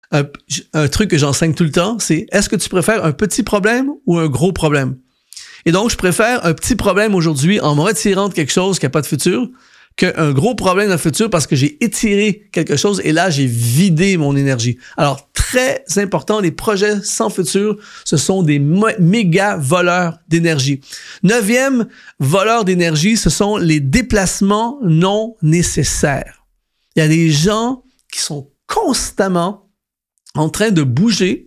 Un truc que j'enseigne tout le temps, c'est est-ce que tu préfères un petit problème ou un gros problème? Et donc, je préfère un petit problème aujourd'hui en me retirant de quelque chose qui n'a pas de futur qu'un gros problème dans le futur parce que j'ai étiré quelque chose et là, j'ai vidé mon énergie. Alors, très important, les projets sans futur, ce sont des méga voleurs d'énergie. 9e voleur d'énergie, ce sont les déplacements non nécessaires. Il y a des gens qui sont constamment en train de bouger.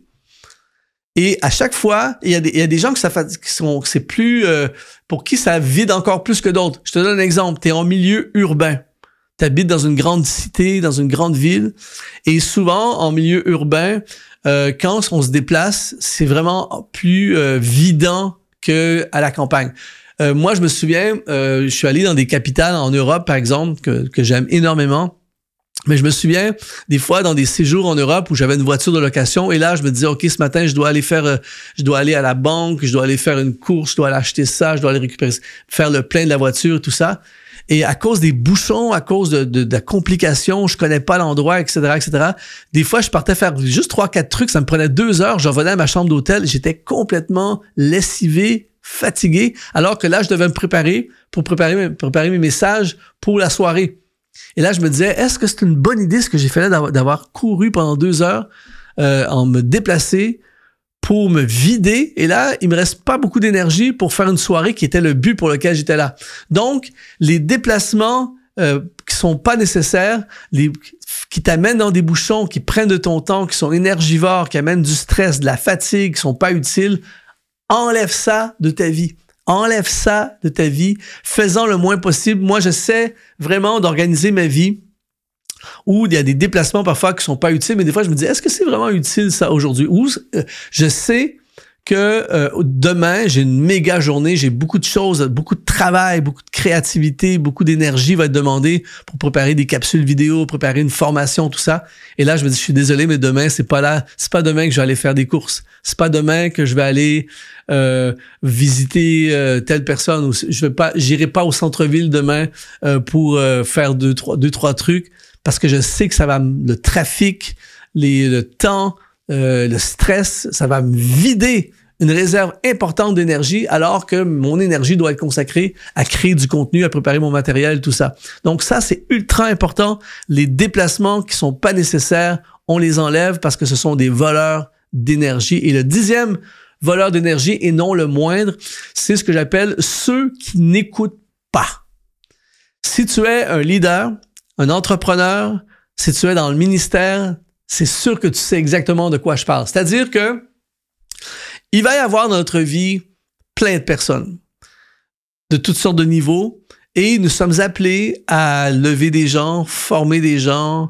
Et à chaque fois, il y a des gens c'est plus pour qui ça vide encore plus que d'autres. Je te donne un exemple. Tu es en milieu urbain. Tu habites dans une grande cité, dans une grande ville. Et souvent, en milieu urbain, quand on se déplace, c'est vraiment plus vidant qu'à la campagne. Moi, je me souviens, je suis allé dans des capitales en Europe, par exemple, que j'aime énormément. Mais je me souviens, des fois, dans des séjours en Europe où j'avais une voiture de location et là, je me disais, OK, ce matin, je dois aller à la banque, je dois aller faire une course, je dois aller acheter ça, je dois aller faire le plein de la voiture, tout ça. Et à cause des bouchons, à cause de la complication, je connais pas l'endroit, etc., etc. Des fois, je partais faire juste 3-4 trucs, ça me prenait 2 heures, je revenais à ma chambre d'hôtel, j'étais complètement lessivé, fatigué, alors que là, je devais me préparer pour préparer mes messages pour la soirée. Et là, je me disais, est-ce que c'est une bonne idée ce que j'ai fait là d'avoir couru pendant 2 heures en me déplacer pour me vider? Et là, il me reste pas beaucoup d'énergie pour faire une soirée qui était le but pour lequel j'étais là. Donc, les déplacements qui sont pas nécessaires, qui t'amènent dans des bouchons, qui prennent de ton temps, qui sont énergivores, qui amènent du stress, de la fatigue, qui sont pas utiles, enlève ça de ta vie. Enlève ça de ta vie, fais-en le moins possible. Moi, j'essaie vraiment d'organiser ma vie où il y a des déplacements parfois qui sont pas utiles, mais des fois, je me dis, est-ce que c'est vraiment utile ça aujourd'hui? Ou je sais que demain, j'ai une méga journée, j'ai beaucoup de choses, beaucoup de travail, beaucoup de créativité, beaucoup d'énergie va être demandée pour préparer des capsules vidéo, préparer une formation, tout ça. Et là, je me dis, je suis désolé, mais demain, c'est pas demain que je vais aller faire des courses. C'est pas demain que je vais aller visiter telle personne. Ou j'irai pas au centre-ville demain pour faire deux, trois trucs parce que je sais que le trafic, le temps, le stress, ça va me vider une réserve importante d'énergie alors que mon énergie doit être consacrée à créer du contenu, à préparer mon matériel, tout ça. Donc ça, c'est ultra important. Les déplacements qui sont pas nécessaires, on les enlève parce que ce sont des voleurs d'énergie. Et le 10e voleur d'énergie, et non le moindre, c'est ce que j'appelle ceux qui n'écoutent pas. Si tu es un leader, un entrepreneur, si tu es dans le ministère, c'est sûr que tu sais exactement de quoi je parle. C'est-à-dire que il va y avoir dans notre vie plein de personnes de toutes sortes de niveaux et nous sommes appelés à lever des gens, former des gens,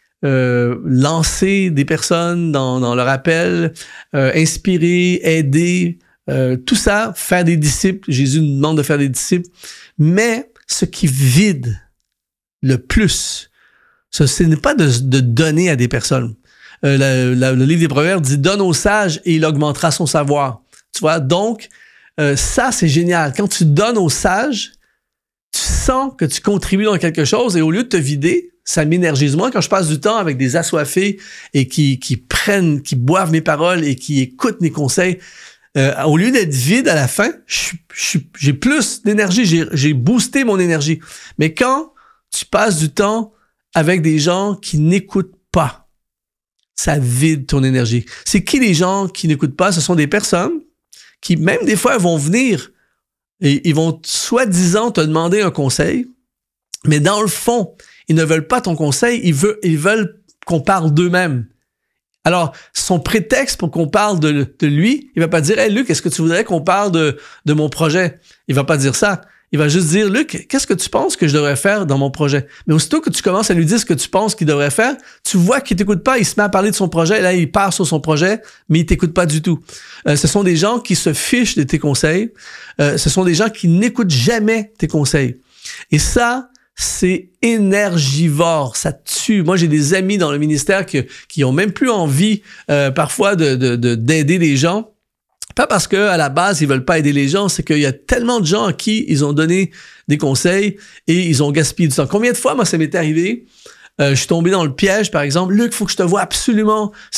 lancer des personnes dans leur appel, inspirer, aider, tout ça, faire des disciples. Jésus nous demande de faire des disciples. Mais ce qui vide le plus, ce n'est pas de donner à des personnes. Le livre des Proverbes dit « Donne au sage et il augmentera son savoir ». Tu vois, donc, ça, c'est génial. Quand tu donnes au sage, tu sens que tu contribues dans quelque chose et au lieu de te vider, ça m'énergise. Moi, quand je passe du temps avec des assoiffés et qui boivent mes paroles et qui écoutent mes conseils, au lieu d'être vide à la fin, j'ai plus d'énergie, j'ai boosté mon énergie. Mais quand tu passes du temps avec des gens qui n'écoutent pas, ça vide ton énergie. C'est qui les gens qui n'écoutent pas? Ce sont des personnes qui, même des fois, vont venir et ils vont soi-disant te demander un conseil, mais dans le fond, ils ne veulent pas ton conseil, ils veulent qu'on parle d'eux-mêmes. Alors, son prétexte pour qu'on parle de lui, il va pas dire « Hey Luc, est-ce que tu voudrais qu'on parle de mon projet? » Il va pas dire ça. Il va juste dire « Luc, qu'est-ce que tu penses que je devrais faire dans mon projet? » Mais aussitôt que tu commences à lui dire ce que tu penses qu'il devrait faire, tu vois qu'il t'écoute pas, il se met à parler de son projet, et là, il part sur son projet, mais il t'écoute pas du tout. Ce sont des gens qui se fichent de tes conseils. Ce sont des gens qui n'écoutent jamais tes conseils. Et ça, c'est énergivore, ça tue. Moi, j'ai des amis dans le ministère qui ont même plus envie parfois d'aider les gens. Pas parce qu'à la base, ils veulent pas aider les gens, c'est qu'il y a tellement de gens à qui ils ont donné des conseils et ils ont gaspillé du temps. Combien de fois, moi, ça m'est arrivé je suis tombé dans le piège, par exemple. Luc, faut que je te vois absolument.